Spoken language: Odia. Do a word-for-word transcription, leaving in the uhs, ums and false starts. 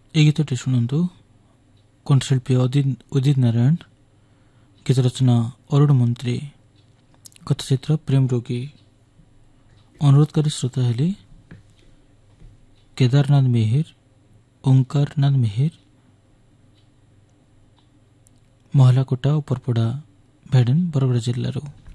এই গীতটি শুଣନ୍ତୁ কণ্ঠশিল্পী ଉଦିତ ନାରାୟଣ, ଗୀତ ରଚନା ଅରୁଣ ମନ୍ତ୍ରୀ, କଥାଚିତ୍ର ପ୍ରେମ ରୋଗୀ। ଅନୁରୋଧକାରୀ ଶ୍ରୋତା ହେଲେ କେଦାରନାଥ ମେହେର, ଓଙ୍କାରନାଥ ମେହେର, ମହଲାକୋଟା ଉପରପଡ଼ା ଭେଡେନ ବରଗଡ଼ ଜିଲ୍ଲାରୁ।